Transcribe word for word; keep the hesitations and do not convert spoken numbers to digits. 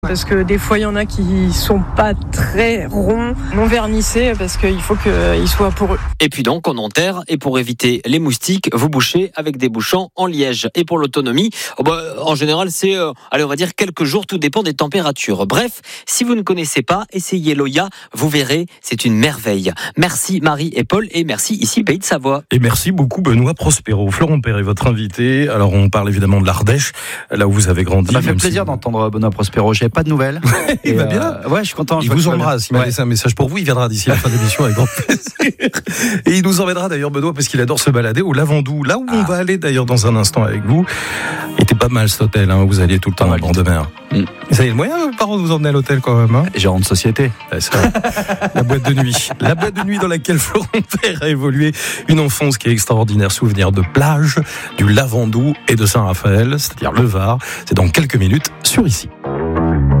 Parce que des fois, il y en a qui sont pas très ronds, non vernissés, parce qu'il faut qu'ils soient poreux. Et puis donc, on enterre, et pour éviter les moustiques, vous bouchez avec des bouchons en liège. Et pour l'autonomie, oh bah, en général, c'est, euh, allez, on va dire quelques jours, tout dépend des températures. Bref, si vous ne connaissez pas, essayez Loya, vous verrez, c'est une merveille. Merci Marie et Paul, et merci ici Pays de Savoie. Et merci beaucoup Benoît Prospero. Florent Père est votre invité. Alors on parle évidemment de l'Ardèche, là où vous avez grandi. Ça m'a fait plaisir si... d'entendre Benoît Prospero. J'avais pas de nouvelles. Il va bien. Euh, ouais, je suis content. Il je vous embrasse. Il m'a ouais. laissé un message pour vous. Il viendra d'ici la fin de l'émission avec grand plaisir. Et il nous emmènera d'ailleurs Benoît parce qu'il adore se balader au Lavandou. Là où ah. on va aller d'ailleurs dans un instant avec vous. Il était pas mal cet hôtel. Hein, vous alliez tout le temps en bord de mer. Mm. Vous avez le moyen, vos parents, de vous emmener à l'hôtel quand même. Hein Gérant de société. Ouais, c'est vrai. La boîte de nuit. La boîte de nuit dans laquelle Florent Père a évolué. Une enfance qui est extraordinaire. Souvenir de plage, du Lavandou et de Saint-Raphaël, c'est-à-dire le Var. C'est dans quelques minutes sur Ici.